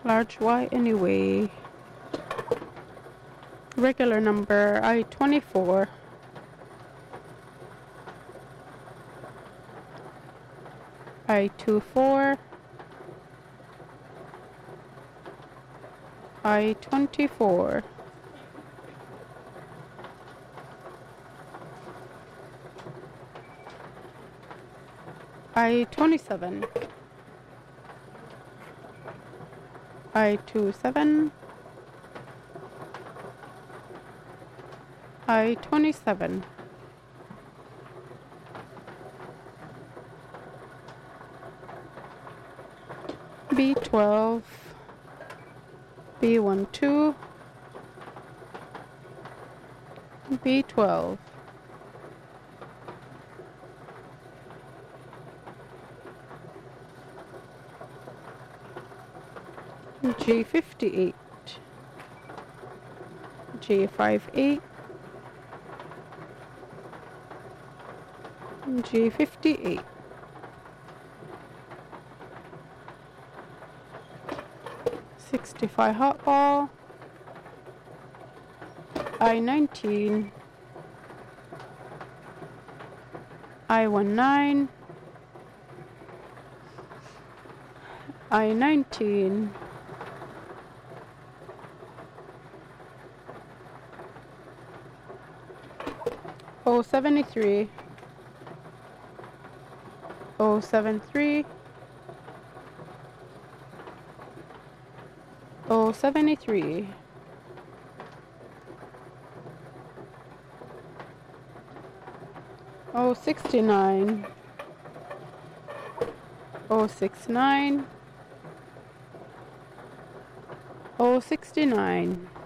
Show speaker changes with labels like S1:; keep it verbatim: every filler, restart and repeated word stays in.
S1: Large Y anyway. Regular number I twenty-four. I twenty-four. I twenty-four. I twenty-seven. I twenty-seven. I twenty-seven. B twelve. B twelve. B twelve. G fifty-eight. G fifty-eight. G fifty-eight. sixty-five hot ball. I nineteen. I nineteen. I nineteen. O seventy-three. O seventy-three. O seventy-three. O sixty-nine. O sixty-nine. O sixty-nine.